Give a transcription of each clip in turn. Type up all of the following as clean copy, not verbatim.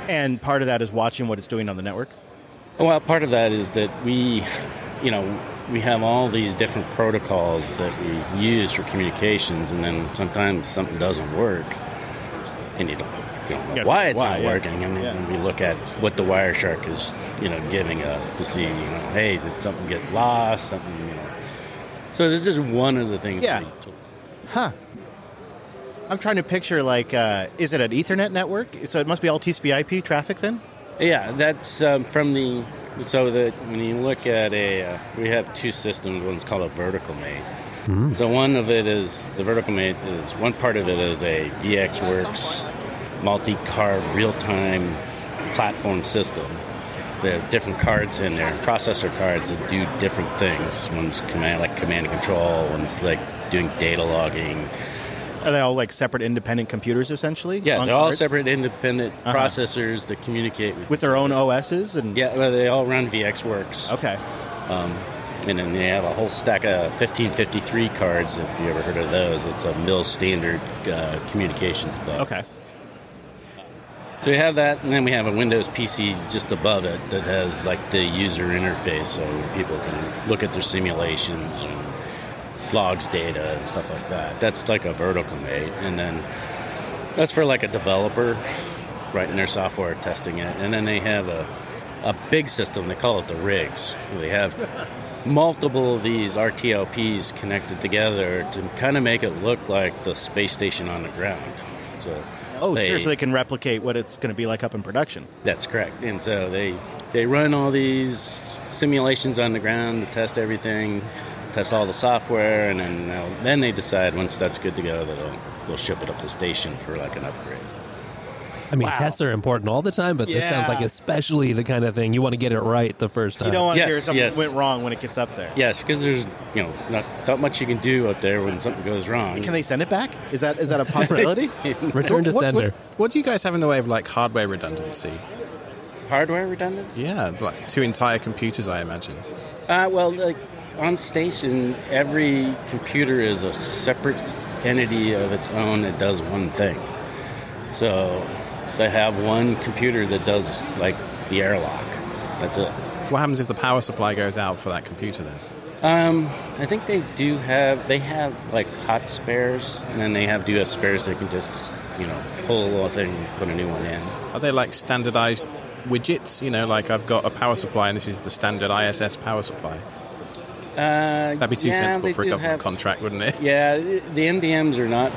And part of that is watching what it's doing on the network? Well, part of that is that we have all these different protocols that we use for communications, and then sometimes something doesn't work, and you don't know why it's not working. And then we look at what the Wireshark is, giving us to see, hey, did something get lost? Something, So this is one of the things. Yeah. Huh. I'm trying to picture, is it an Ethernet network? So it must be all TCP/IP traffic then? Yeah, that's from the... So that when you look at we have two systems. One's called a vertical mate. Mm-hmm. So one of it is, the vertical mate is, one part of it is a VxWorks multi-card real-time platform system. So they have different cards in there, processor cards that do different things. One's command and control, one's doing data logging. Are they all separate independent computers essentially? Yeah, they're all separate independent processors that communicate with their own OSs? Yeah, well, they all run VxWorks. Okay. And then they have a whole stack of 1553 cards, if you ever heard of those. It's a mill standard communications bus. Okay. So we have that, and then we have a Windows PC just above it that has the user interface, so people can look at their simulations and logs data and stuff like that. That's like a vertical mate. And then that's for a developer writing their software, testing it. And then they have a big system, they call it the rigs. They have multiple of these RTLPs connected together to kind of make it look like the space station on the ground. So so they can replicate what it's going to be like up in production. That's correct. And so they run all these simulations on the ground to test everything, test all the software, and then they decide once that's good to go that they'll ship it up to station for an upgrade. I mean, tests are important all the time, but this sounds like especially the kind of thing you want to get it right the first time. You don't want to hear something went wrong when it gets up there. Yes, because there's not much you can do up there when something goes wrong. Can they send it back? Is that a possibility? Return to sender. What do you guys have in the way of hardware redundancy? Hardware redundancy? Yeah, two entire computers, I imagine. On station, every computer is a separate entity of its own that does one thing. So they have one computer that does the airlock. That's it. What happens if the power supply goes out for that computer then? I think they have hot spares, and then they have spares that can just pull a little thing and put a new one in. Are they standardized widgets? I've got a power supply and this is the standard ISS power supply. That'd be too sensible for a government contract, wouldn't it? Yeah, the MDMs are not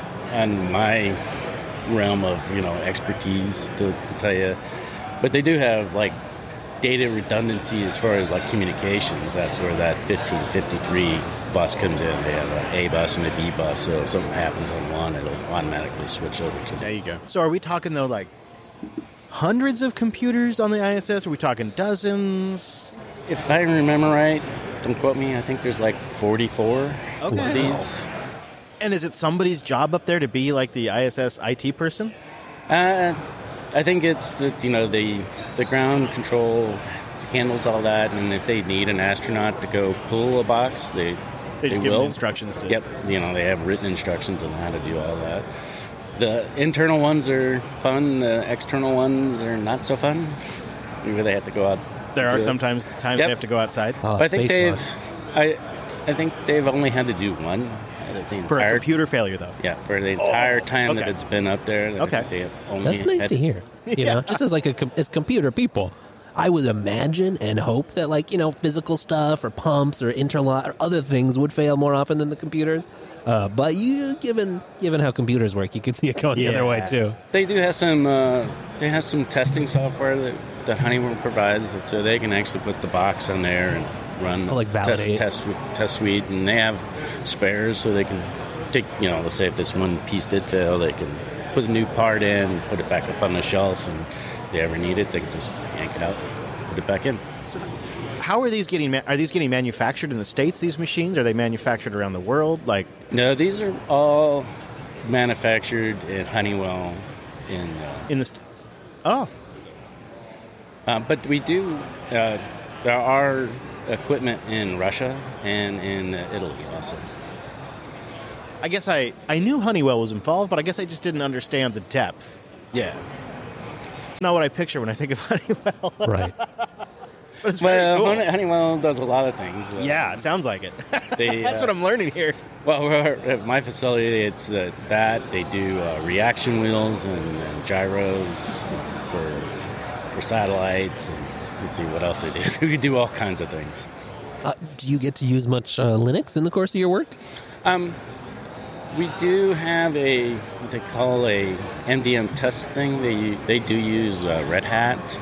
on my realm of expertise to tell you, but they do have data redundancy as far as communications. That's where that 1553 bus comes in. They have an A bus and a B bus, so if something happens on one, it'll automatically switch over to. There you go. So are we talking though hundreds of computers on the ISS? Are we talking dozens? If I remember right, don't quote me, I think there's 44 of these. And is it somebody's job up there to be the ISS IT person? I think it's that the ground control handles all that, and if they need an astronaut to go pull a box, they just give them instructions to. Yep, they have written instructions on how to do all that. The internal ones are fun. The external ones are not so fun. Maybe they have to go out. There are sometimes they have to go outside. I think I think they've only had to do one. For a computer failure, though. Yeah, for the entire time that it's been up there. That's nice to hear. Just as as computer people, I would imagine and hope that physical stuff or pumps or interlock or other things would fail more often than the computers. But given how computers work, you could see it going the other way too. They do have some testing software that Honeywell provides, so they can actually put the box on there and run test suite, and they have spares so they can take, let's say if this one piece did fail, they can put a new part in, put it back up on the shelf, and if they ever need it, they can just yank it out, put it back in. How are these getting manufactured in the States, these machines? Are they manufactured around the world? No, these are all manufactured at Honeywell in the but we do there are equipment in Russia and in Italy also. I guess I knew Honeywell was involved, but I guess I just didn't understand the depth. Yeah. It's not what I picture when I think of Honeywell. Right. But it's very cool. Honeywell does a lot of things. Yeah, it sounds like it. That's what I'm learning here. Well, at my facility, it's that they do reaction wheels and gyros for satellites. And let's see what else they do. We do all kinds of things. Do you get to use much Linux in the course of your work? We do have what they call a MDM test thing. They do use Red Hat.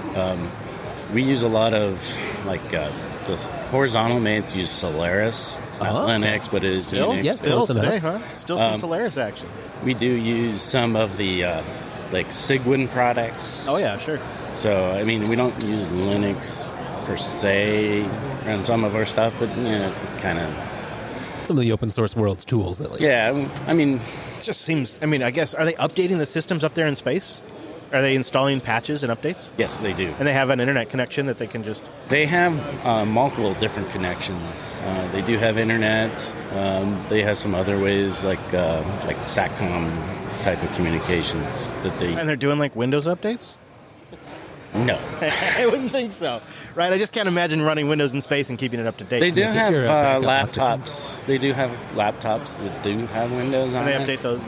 We use a lot of the horizontal mates use Solaris. It's not Linux, but it is still, Unix. Still today, huh? Still some Solaris action. We do use some of the Cygwin products. Oh yeah, sure. So I mean, we don't use Linux per se on some of our stuff, but kind of some of the open source world's tools, at least. Yeah, I mean, it just seems. I mean, I guess are they updating the systems up there in space? Are they installing patches and updates? Yes, they do. And they have an internet connection that they can just... They have multiple different connections. They do have internet. They have some other ways, like SATCOM type of communications that they... And they're doing, Windows updates? No. I wouldn't think so. Right? I just can't imagine running Windows in space and keeping it up to date. They do have laptops. They do have laptops that do have Windows on it. And they update those?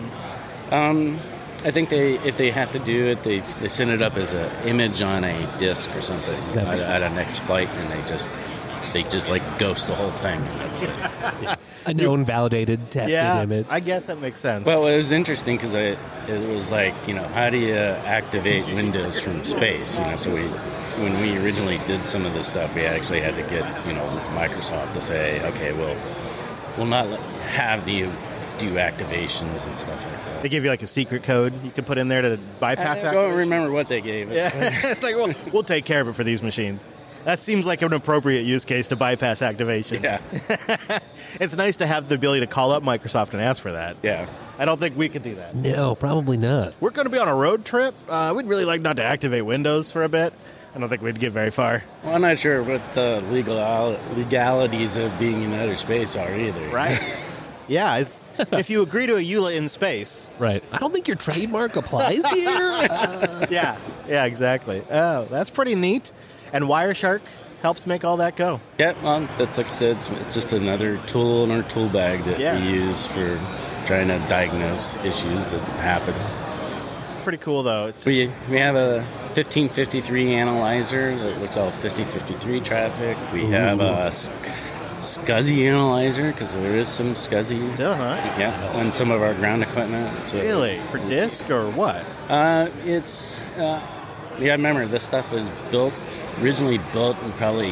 I think if they have to do it, they send it up as an image on a disk or something at a next flight, and they just ghost the whole thing. And that's it. Yeah. A known, validated, tested image. I guess that makes sense. Well, it was interesting because it was how do you activate Windows from space? So when we originally did some of this stuff, we actually had to get Microsoft to say, okay, we'll not have you do activations and stuff like that. They give you a secret code you can put in there to bypass I don't remember what they gave. Yeah. It's we'll take care of it for these machines. That seems like an appropriate use case to bypass activation. Yeah. It's nice to have the ability to call up Microsoft and ask for that. Yeah. I don't think we could do that. No, probably not. We're going to be on a road trip. We'd really like not to activate Windows for a bit. I don't think we'd get very far. Well, I'm not sure what the legalities of being in outer space are either. Right. Yeah. If you agree to a EULA in space. Right. I don't think your trademark applies here. Yeah, exactly. Oh, that's pretty neat. And Wireshark helps make all that go. Yeah, well, that's like I said, it's just another tool in our tool bag that we use for trying to diagnose issues that happen. Pretty cool, though. We have a 1553 analyzer that looks all 5053 traffic. We have a SCSI analyzer, because there is some SCSI. Still, huh? Yeah, on some of our ground equipment. So, really? For disk or what? It's... I remember this stuff was originally built in probably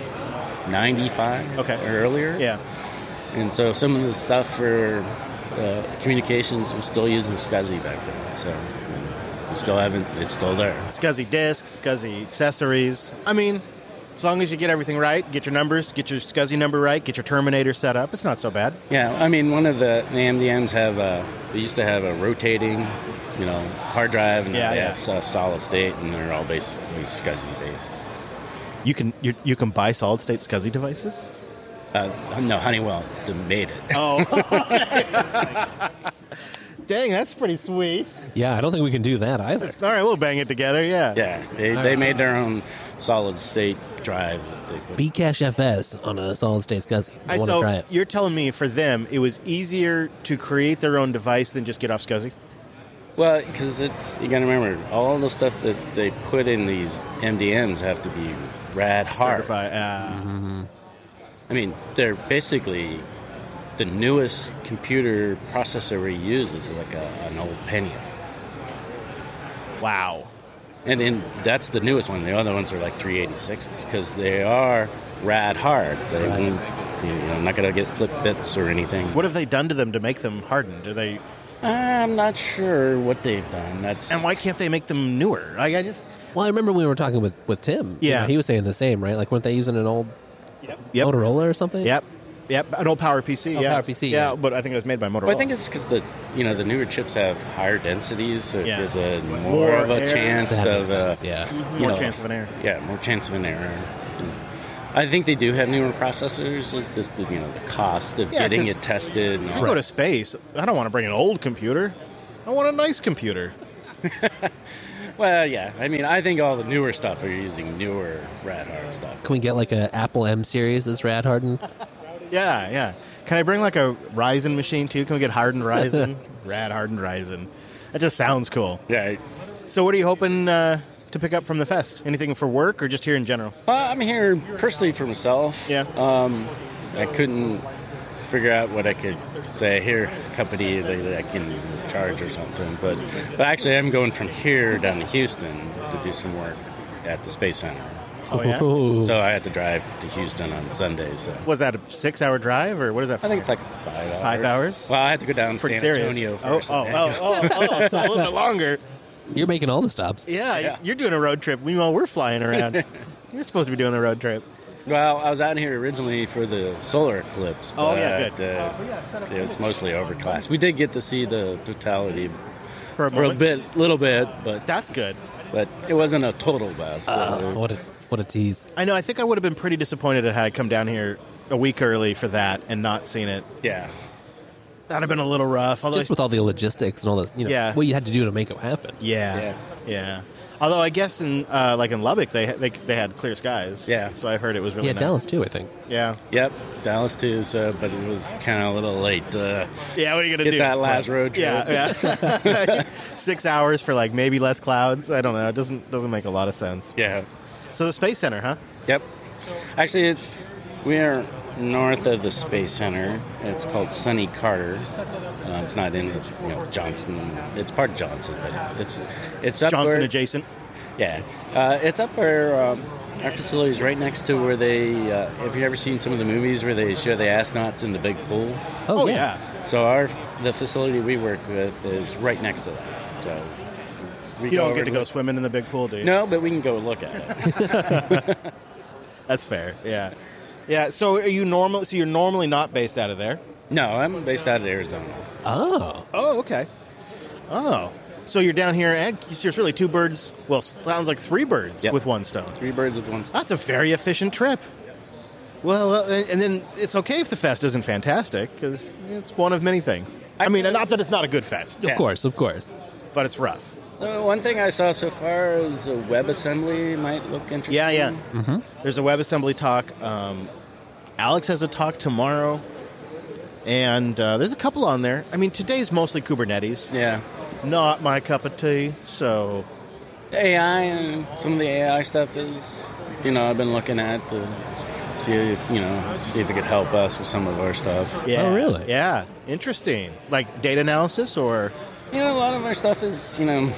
95 or earlier. Yeah. And so some of the stuff for communications was still using SCSI back then. So we still haven't, it's still there. SCSI disks, SCSI accessories. I mean, as long as you get everything right, get your numbers, get your SCSI number right, get your terminator set up, it's not so bad. Yeah, I mean, one of the MDMs they used to have a rotating, hard drive, and they have solid state, and they're all basically SCSI based. You can buy solid state SCSI devices? No, Honeywell made it. Oh, dang, that's pretty sweet. Yeah, I don't think we can do that either. All right, we'll bang it together. Yeah. Yeah, they made their own solid state drive. Bcache FS on a solid state SCSI. I want to try it. You're telling me for them it was easier to create their own device than just get off SCSI? Well, because you got to remember, all the stuff that they put in these MDMs have to be rad hard. Certified. I mean, they're basically the newest computer processor we use is like an old Pentium. Wow. And then that's the newest one. The other ones are like 386s because they are rad hard. They won't, not going to get flip bits or anything. What have they done to them to make them hardened? Do they? I'm not sure what they've done. And why can't they make them newer? Well, I remember we were talking with Tim. Yeah. He was saying the same, right? Like, weren't they using an old Motorola or something? Yep. An old PowerPC. PowerPC. Yeah, but I think it was made by Motorola. Well, I think it's because the newer chips have higher densities, so there's more of a chance of more chance of an error. Yeah, more chance of an error. And I think they do have newer processors. It's just the cost of getting it tested. If I go to space, I don't want to bring an old computer. I want a nice computer. Well, yeah. I mean, I think all the newer stuff are using newer rad-hard stuff. Can we get like a Apple M series that's rad hardened? Yeah. Can I bring like a Ryzen machine too? Can we get hardened Ryzen? Rad hardened Ryzen. That just sounds cool. Yeah. So what are you hoping to pick up from the fest? Anything for work or just here in general? I'm here personally for myself. Yeah. I couldn't figure out what I could say here, company that I can charge or something. But actually, I'm going from here down to Houston to do some work at the Space Center. Oh, yeah? So I had to drive to Houston on Sunday. So. Was that a 6-hour drive, or what is that for? I think it's like 5 hours. 5 hours? Well, I had to go down to San Antonio first. Oh, it's a little bit longer. You're making all the stops. Yeah, you're doing a road trip. Meanwhile, we're flying around. You're supposed to be doing the road trip. Well, I was out here originally for the solar eclipse. But, good. It was mostly overcast. We did get to see the totality for a little bit, but that's good. But it wasn't a total bust. What a tease. I know. I think I would have been pretty disappointed had I come down here a week early for that and not seen it. Yeah. That would have been a little rough. Just with all the logistics and all this, what you had to do to make it happen. Yeah. Although I guess in Lubbock they had clear skies. Yeah. So I heard it was really nice. Dallas too, I think. Yeah. Yep, Dallas too. So, but it was kind of a little late. Yeah. What are you gonna do? Get that last road trip. Yeah. 6 hours for like maybe less clouds. I don't know. It doesn't make a lot of sense. Yeah. So the Space Center, huh? Yep. Actually, we're north of the Space Center. It's called Sonny Carter. It's not in Johnson. It's part Johnson, but it's up Johnson where, adjacent. Yeah, it's up where our facility is right next to where they. Have you ever seen some of the movies where they show the astronauts in the big pool? Oh yeah. So the facility we work with is right next to that. So you don't get to go swimming in the big pool, do you? No, but we can go look at it. That's fair. Yeah. Yeah, so you're normally not based out of there? No, I'm based out of Arizona. Oh, okay. Oh, so you're down here, and there's really two birds. Well, sounds like three birds with one stone. 3 birds with one stone. That's a very efficient trip. Well, and then it's okay if the fest isn't fantastic, because it's one of many things. I mean, not that it's not a good fest. Of course. But it's rough. One thing I saw so far is a WebAssembly might look interesting. Yeah. Mm-hmm. There's a WebAssembly talk. Alex has a talk tomorrow, and there's a couple on there. I mean, today's mostly Kubernetes. Yeah. Not my cup of tea, so... AI and some of the AI stuff is, I've been looking at to see if it could help us with some of our stuff. Yeah. Oh, really? Yeah. Interesting. Like data analysis, or... A lot of our stuff is,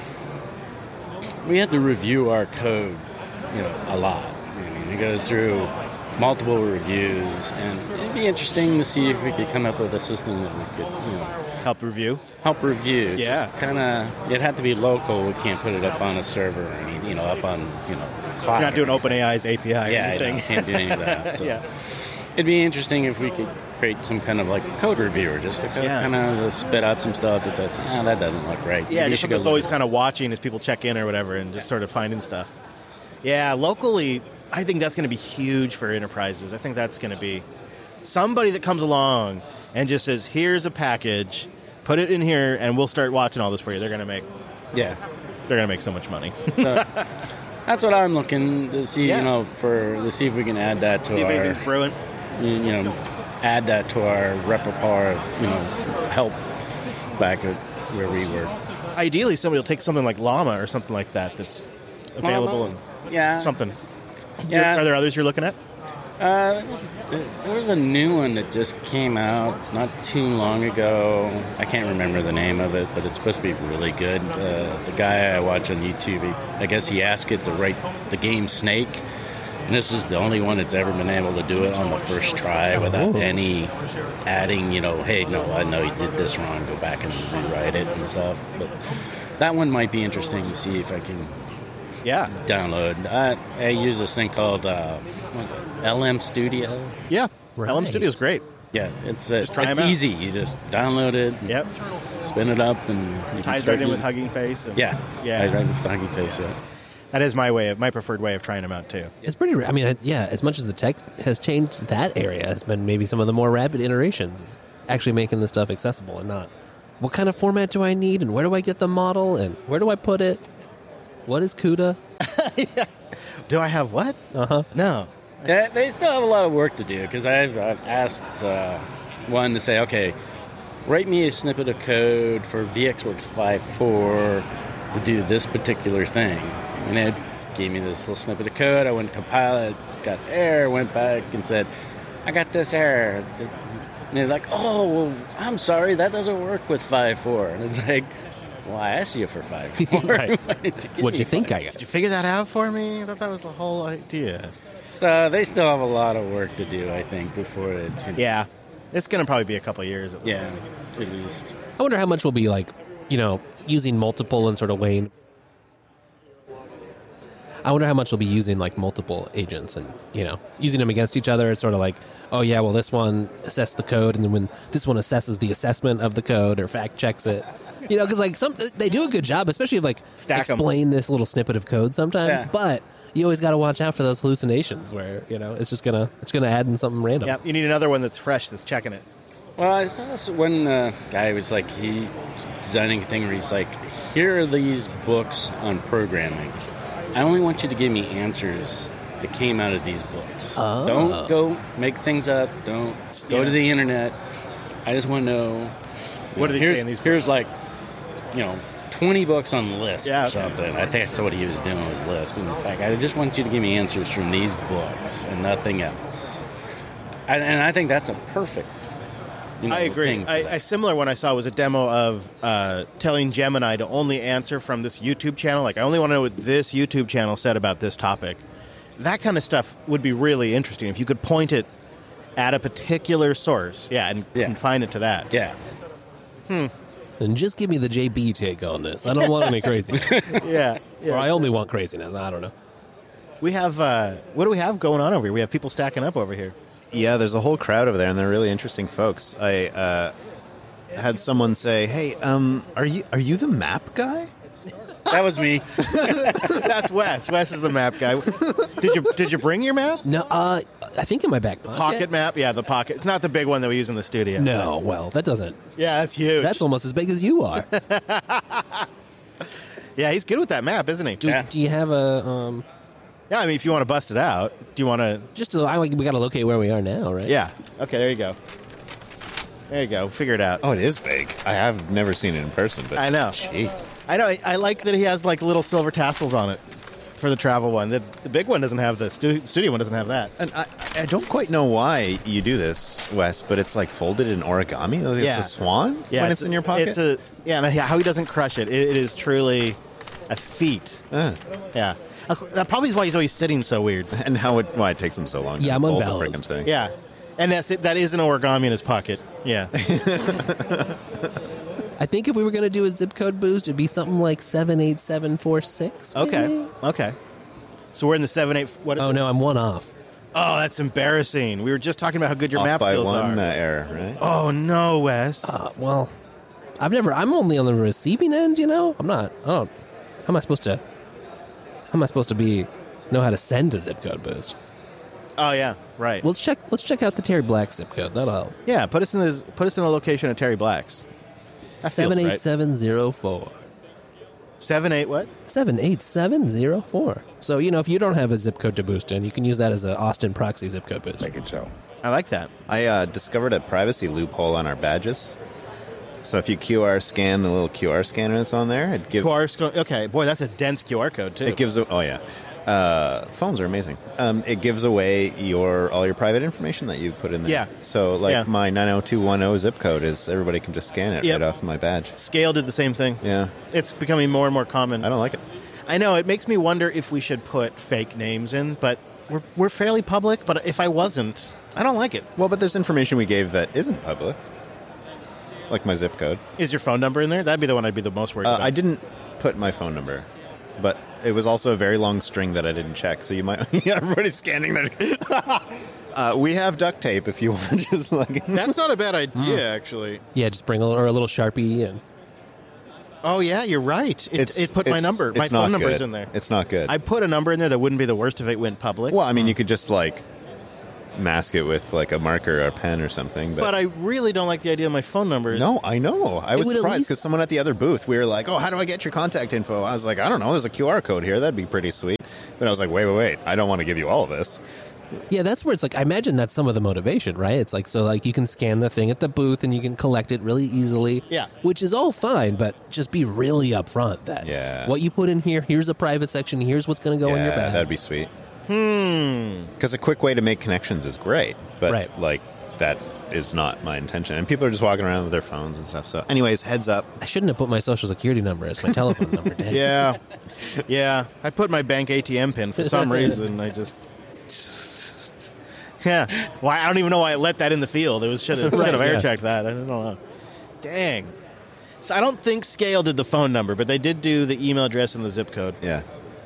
we have to review our code, a lot. It goes through multiple reviews, and it'd be interesting to see if we could come up with a system that we could, help review. Yeah. Kind of, it'd have to be local. We can't put it up on a server or up on, cloud. You're not doing OpenAI's API or anything. Yeah, can't do any of that. So. Yeah. It'd be interesting if we could create some kind of like code reviewer, just to kind of spit out some stuff that says, that doesn't look right. Yeah, just something that's always kind of watching as people check in or whatever, and just sort of finding stuff. Yeah, locally, I think that's going to be huge for enterprises. I think that's going to be somebody that comes along and just says, here's a package, put it in here, and we'll start watching all this for you. They're going to make so much money. So, that's what I'm looking to see, to see if we can add that to our... brewing. Add that to our repertoire of, help back at where we work. Ideally, somebody will take something like Llama or something like that that's available and something. Yeah. Are there others you're looking at? There was a new one that just came out not too long ago. I can't remember the name of it, but it's supposed to be really good. The guy I watch on YouTube, I guess he asked it to write the game Snake. And this is the only one that's ever been able to do it on the first try without any adding, hey, no, I know you did this wrong, go back and rewrite it and stuff. But that one might be interesting to see if I can download. I use this thing called LM Studio. Yeah, right. LM Studio is great. Yeah, it's easy. You just download it, spin it up, and you ties right in with Hugging Face. Ties right with the Hugging Face, That is my preferred way of trying them out too. It's pretty. I mean, as much as the tech has changed, that area has been maybe some of the more rapid iterations, actually making the stuff accessible and not. What kind of format do I need, and where do I get the model, and where do I put it? What is CUDA? Yeah. Do I have what? Uh-huh. No. They still have a lot of work to do because I've asked one to say, okay, write me a snippet of code for VxWorks 5.4 to do this particular thing. And it gave me this little snippet of code. I went to compile it, got the error, went back and said, I got this error. And they're like, oh, well, I'm sorry, that doesn't work with 5.4. And it's like, well, I asked you for 5.4. Right. What'd you think I got? Did you figure that out for me? I thought that was the whole idea. So they still have a lot of work to do, I think, before it's... Yeah. It's going to probably be a couple of years at least. Yeah, at least. I wonder how much will be like, using multiple and sort of weighing. I wonder how much we'll be using like multiple agents and, using them against each other. It's sort of like, oh yeah, well this one assessed the code, and then when this one assesses the assessment of the code or fact checks it, because like they do a good job, especially if like explain this little snippet of code sometimes. Yeah. But you always got to watch out for those hallucinations where it's just gonna add in something random. Yep, you need another one that's fresh, that's checking it. Well, I saw this one guy was like he designing a thing where he's like, here are these books on programming. I only want you to give me answers that came out of these books. Oh. Don't go make things up. Don't go to the internet. I just want to know. What are they saying in these books? Here's like, 20 books on Lisp or something. I think that's what he was doing was Lisp. And it's like, I just want you to give me answers from these books and nothing else. And I think that's a perfect I agree. A similar one I saw was a demo of telling Gemini to only answer from this YouTube channel. Like, I only want to know what this YouTube channel said about this topic. That kind of stuff would be really interesting if you could point it at a particular source. And confine it to that. Yeah. And just give me the JB take on this. I don't want any crazy. Yeah. Or I only want craziness. I don't know. We have, what do we have going on over here? We have people stacking up over here. Yeah, there's a whole crowd over there, and they're really interesting folks. I had someone say, "Hey, are you the map guy?" That was me. That's Wes. Wes is the map guy. Did you bring your map? No, I think in my back pocket. Pocket map? Yeah, the pocket. It's not the big one that we use in the studio. No, well, that doesn't. Yeah, that's huge. That's almost as big as you are. Yeah, he's good with that map, isn't he? Do you have a... Yeah, I mean, if you want to bust it out, do you want to... we got to locate where we are now, right? Yeah. Okay, there you go. There you go. Figure it out. Oh, it is big. I have never seen it in person, but... I know. Jeez. I know. I like that he has, like, little silver tassels on it for the travel one. The big one doesn't have the studio one doesn't have that. And I don't quite know why you do this, Wes, but it's, like, folded in origami. It's a swan when it's in your pocket? And how he doesn't crush it. It is truly a feat. Yeah. That probably is why he's always sitting so weird. And why it takes him so long to fold the freaking thing. Yeah. And that is an origami in his pocket. Yeah. I think if we were going to do a zip code boost, it'd be something like 78746. Okay. So we're in the 78... No, I'm one off. Oh, that's embarrassing. We were just talking about how good your off map by skills one are. Error, right? Oh, no, Wes. Well, I'm only on the receiving end, I'm not... How am I supposed to know how to send a zip code boost? Oh yeah, right. Let's check out the Terry Black zip code. That'll help. Yeah, put us in the location of Terry Black's. 78704. 78 what? 78704. So if you don't have a zip code to boost in, you can use that as an Austin proxy zip code boost. Make it so. I like that. I discovered a privacy loophole on our badges. So if you QR scan the little QR scanner that's on there, it gives... Okay, boy, that's a dense QR code, too. It gives... Oh, yeah. Phones are amazing. It gives away all your private information that you put in there. Yeah. So, my 90210 zip code is... Everybody can just scan it right off my badge. Scale did the same thing. Yeah. It's becoming more and more common. I don't like it. I know. It makes me wonder if we should put fake names in, but we're fairly public, but if I wasn't, I don't like it. Well, but there's information we gave that isn't public. Like my zip code. Is your phone number in there? That'd be the one I'd be the most worried about. I didn't put my phone number, but it was also a very long string that I didn't check, so you might... everybody's scanning their... we have duct tape if you want to just like... That's not a bad idea, actually. Yeah, just bring a little Sharpie and... Oh, yeah, you're right. It put my number. My phone number's in there. It's not good. I put a number in there that wouldn't be the worst if it went public. Well, I mean, you could just mask it with like a marker or a pen or something. But I really don't like the idea of my phone number. No, I know. I was surprised least... because someone at the other booth, we were like, oh, how do I get your contact info? I was like, I don't know. There's a QR code here. That'd be pretty sweet. But I was like, wait. I don't want to give you all of this. Yeah, that's where it's like, I imagine that's some of the motivation, right? It's like, so like you can scan the thing at the booth and you can collect it really easily. Yeah. Which is all fine, but just be really upfront that what you put in here, here's a private section, here's what's going to go in your bag. Yeah, that'd be sweet. Because a quick way to make connections is great, but like that is not my intention. And people are just walking around with their phones and stuff. So anyways, heads up. I shouldn't have put my social security number as my telephone number. Yeah. Yeah. I put my bank ATM pin for some reason. I just... Yeah. Well, I don't even know why I let that in the field. It should have air checked that. I don't know. Dang. So I don't think Scale did the phone number, but they did do the email address and the zip code. Yeah.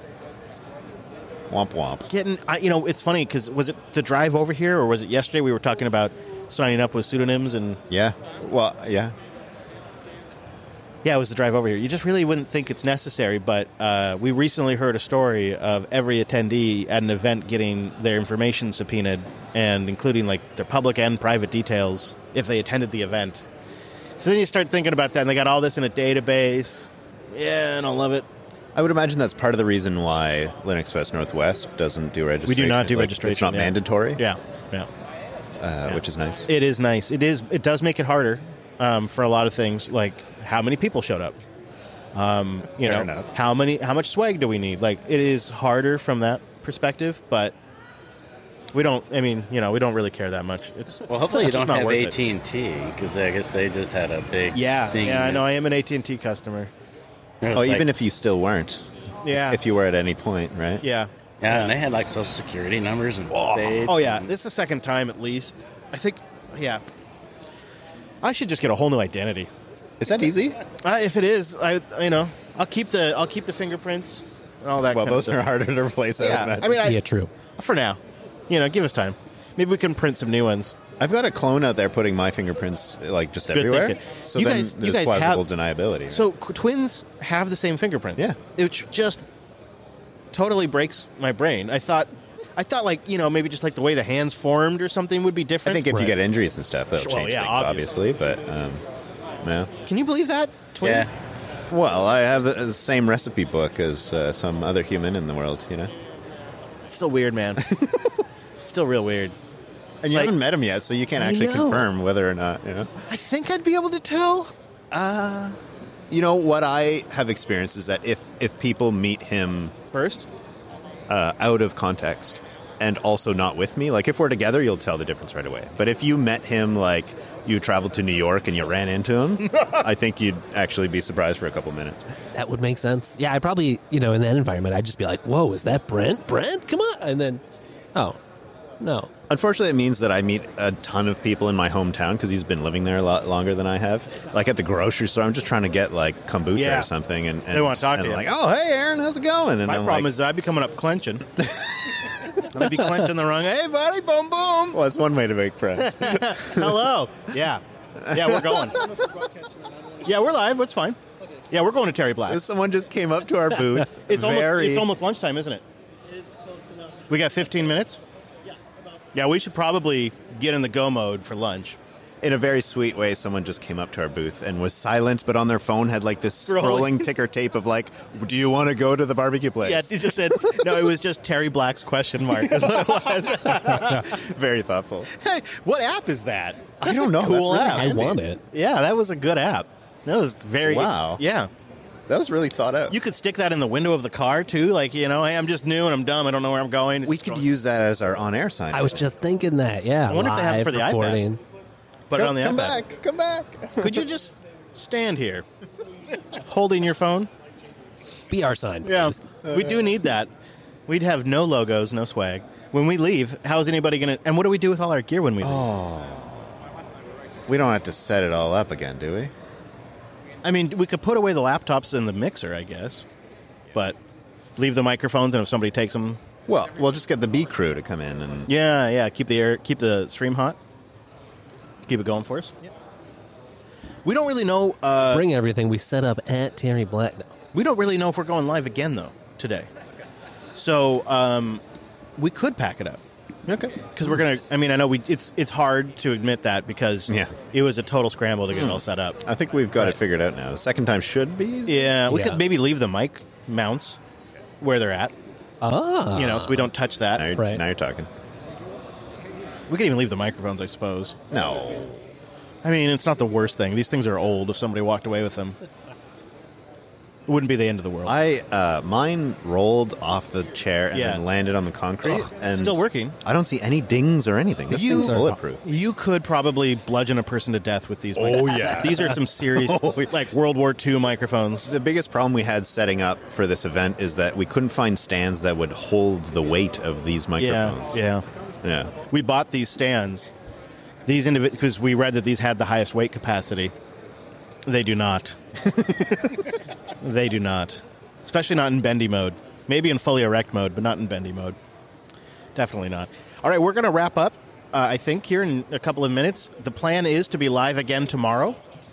Womp womp. It's funny because was it the drive over here or was it yesterday we were talking about signing up with pseudonyms and... Yeah. Well, yeah. Yeah, it was the drive over here. You just really wouldn't think it's necessary, but we recently heard a story of every attendee at an event getting their information subpoenaed, and including like their public and private details if they attended the event. So then you start thinking about that, and they got all this in a database. Yeah, I don't love it. I would imagine that's part of the reason why Linux Fest Northwest doesn't do registration. We do not do registration. It's not mandatory. Yeah. Which is nice. It is nice. It does make it harder for a lot of things, like how many people showed up. Fair enough. How much swag do we need? Like, it is harder from that perspective, but we don't really care that much. Well, hopefully you don't have AT&T, because I guess they just had a big thing. Yeah, I know. I am an AT&T customer. Even if you still weren't. Yeah. If you were at any point, right? Yeah. Yeah, and they had like social security numbers and dates. Oh, yeah. This is the second time at least. I think, yeah. I should just get a whole new identity. Is that easy? If it is, I'll keep the fingerprints and all that. Well, kind those of are harder to replace. Yeah, true. For now, give us time. Maybe we can print some new ones. I've got a clone out there putting my fingerprints like just everywhere. So there's plausible deniability. Right? So twins have the same fingerprint. Yeah, which just totally breaks my brain. I thought like maybe just like the way the hands formed or something would be different. I think if you get injuries and stuff, that'll change things, obviously. But yeah. Can you believe that? Twins? Yeah. Well, I have the same recipe book as some other human in the world. It's still weird, man. It's still real weird. And you haven't met him yet, so you can't actually confirm whether or not. I think I'd be able to tell. What I have experienced is that if people meet him first, out of context, and also not with me, like if we're together, you'll tell the difference right away. But if you met him, like you traveled to New York and you ran into him, I think you'd actually be surprised for a couple minutes. That would make sense. Yeah, I probably, in that environment, I'd just be like, whoa, is that Brent? Brent, come on. And then, oh, no. Unfortunately, it means that I meet a ton of people in my hometown because he's been living there a lot longer than I have. Like at the grocery store, I'm just trying to get like kombucha or something, and they want to talk to you. Like, oh, hey, Aaron, how's it going? And my problem is I'd be coming up clenching. I'd be clenching the wrong. Hey, buddy, boom, boom. Well, that's one way to make friends. Hello. Yeah, we're going. Yeah, we're live. It's fine. Yeah, we're going to Terry Black. Someone just came up to our booth. It's almost lunchtime, isn't it? It's close enough. We got 15 minutes. Yeah, we should probably get in the go mode for lunch. In a very sweet way, someone just came up to our booth and was silent, but on their phone had like this scrolling ticker tape of like, do you want to go to the barbecue place? Yeah, he just said, no, it was just Terry Black's question mark is what it was. Very thoughtful. Hey, what app is that? I don't know. Cool That's app. Really I want it. Yeah, that was a good app. That was very... Wow. Yeah. That was really thought out. You could stick that in the window of the car, too. Like, hey, I'm just new and I'm dumb. I don't know where I'm going. We could use that as our on-air sign. I was just thinking that, yeah. I wonder if they have it for the iPad. Put it on the iPad. Come back. Could you just stand here holding your phone? Be our sign. Yeah. We do need that. We'd have no logos, no swag. When we leave, how is anybody going to... And what do we do with all our gear when we leave? Oh. We don't have to set it all up again, do we? I mean, we could put away the laptops in the mixer, I guess, but leave the microphones, and if somebody takes them, well, we'll just get the B crew to come in and keep the stream hot, keep it going for us. Yep. We don't really know. Bring everything we set up at Terry Black. We don't really know if we're going live again though today, so we could pack it up. Okay. Because we're going to, I mean, I know it's hard to admit that because it was a total scramble to get it all set up. I think we've got it figured out now. The second time should be. Yeah, we could maybe leave the mic mounts where they're at. Ah. You know, so we don't touch that. Now you're talking. We could even leave the microphones, I suppose. No. I mean, it's not the worst thing. These things are old. If somebody walked away with them, it wouldn't be the end of the world. Mine rolled off the chair and then landed on the concrete. And still working. I don't see any dings or anything. This thing's bulletproof. You could probably bludgeon a person to death with these. Oh, yeah. These are some serious, like World War II microphones. The biggest problem we had setting up for this event is that we couldn't find stands that would hold the weight of these microphones. Yeah. We bought these stands. Because we read that these had the highest weight capacity. They do not. They do not. Especially not in bendy mode. Maybe in fully erect mode, but not in bendy mode. Definitely not. All right, we're going to wrap up, I think, here in a couple of minutes. The plan is to be live again tomorrow.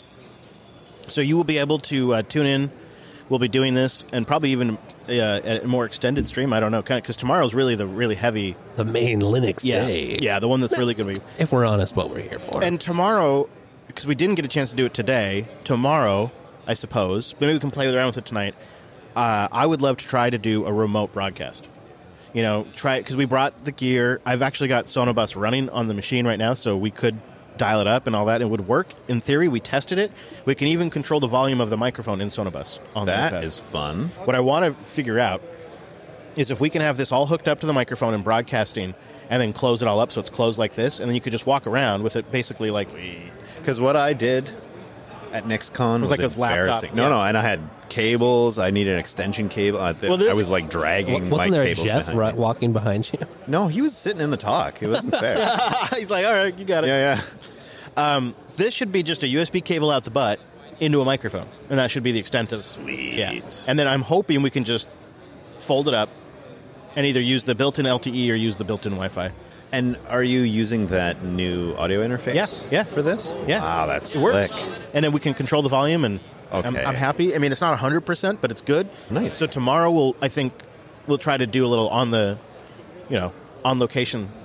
So you will be able to tune in. We'll be doing this, and probably even a more extended stream. I don't know, because tomorrow's really the really heavy... The main Linux day. Yeah, the one that's really going to be... If we're honest, what we're here for. And tomorrow, because we didn't get a chance to do it today, tomorrow, I suppose, maybe we can play around with it tonight, I would love to try to do a remote broadcast. You know, because we brought the gear. I've actually got Sonobus running on the machine right now, so we could dial it up and all that. It would work. In theory, we tested it. We can even control the volume of the microphone in Sonobus. That is fun. What I want to figure out is if we can have this all hooked up to the microphone and broadcasting, and then close it all up so it's closed like this, and then you could just walk around with it basically like... Because what I did at NixCon was like this embarrassing. laptop. No, and I had cables. I needed an extension cable. I was like dragging my wasn't there cables Jeff behind me. walking behind you? No, he was sitting in the talk. It wasn't fair. He's like, all right, you got it. Yeah. This should be just a USB cable out the butt into a microphone, and that should be the extent of... Sweet. Yeah. And then I'm hoping we can just fold it up and either use the built-in LTE or use the built-in Wi-Fi. And are you using that new audio interface for this? Yeah. Wow, that's it slick. Works. And then we can control the volume, and I'm happy. I mean, it's not 100%, but it's good. Nice. So tomorrow we'll try to do a little on location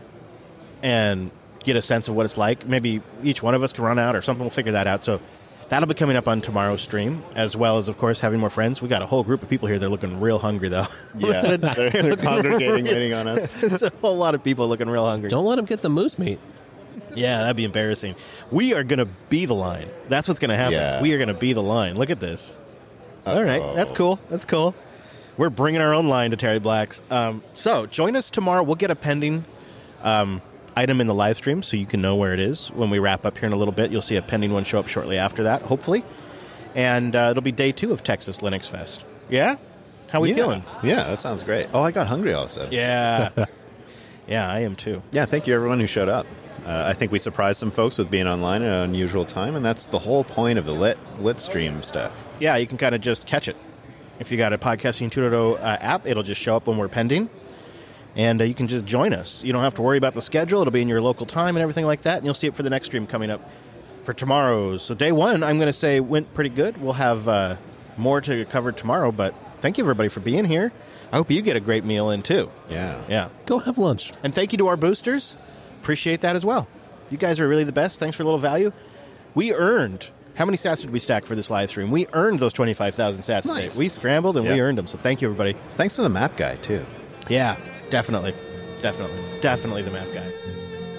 and get a sense of what it's like. Maybe each one of us can run out or something. We'll figure that out. So that'll be coming up on tomorrow's stream, as well as, of course, having more friends. We got a whole group of people here. They're looking real hungry, though. Yeah, they're congregating, waiting on us. It's a whole lot of people looking real hungry. Don't let them get the moose meat. Yeah, that'd be embarrassing. We are going to be the line. That's what's going to happen. Yeah. We are going to be the line. Look at this. All right, that's cool. That's cool. We're bringing our own line to Terry Black's. So join us tomorrow. We'll get a pending item in the live stream so you can know where it is when we wrap up here in a little bit. You'll see a pending one show up shortly after that, hopefully. And it'll be day 2 of Texas Linux Fest. Yeah? How we feeling? Yeah, that sounds great. Oh, I got hungry all of a sudden. Yeah. Yeah, I am too. Yeah, thank you everyone who showed up. I think we surprised some folks with being online at an unusual time, and that's the whole point of the lit stream stuff. Yeah, you can kind of just catch it. If you got a Podcasting 2.0 app, it'll just show up when we're pending. And you can just join us. You don't have to worry about the schedule. It'll be in your local time and everything like that. And you'll see it for the next stream coming up for tomorrow's. So day 1, I'm going to say, went pretty good. We'll have more to cover tomorrow. But thank you, everybody, for being here. I hope you get a great meal in, too. Yeah. Go have lunch. And thank you to our boosters. Appreciate that as well. You guys are really the best. Thanks for a little value. We earned... How many sats did we stack for this live stream? We earned those 25,000 sats today. We scrambled and we earned them. So thank you, everybody. Thanks to the map guy, too. Yeah. Definitely the map guy.